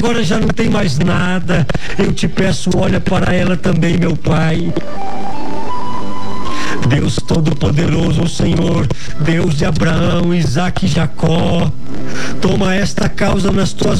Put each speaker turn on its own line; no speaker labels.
agora já não tem mais nada. Eu te peço, olha para ela também, meu Pai. Deus Todo-Poderoso, Senhor, Deus de Abraão, Isaque e Jacó, toma esta causa nas tuas